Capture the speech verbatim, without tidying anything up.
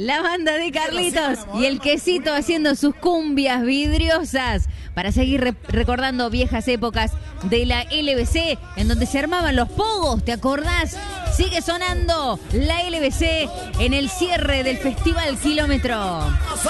La banda de Carlitos y el Quesito haciendo sus cumbias vidriosas para seguir re recordando viejas épocas de la L B C, en donde se armaban los pogos, ¿te acordás? Sigue sonando la L B C en el cierre del Festival Kilómetro.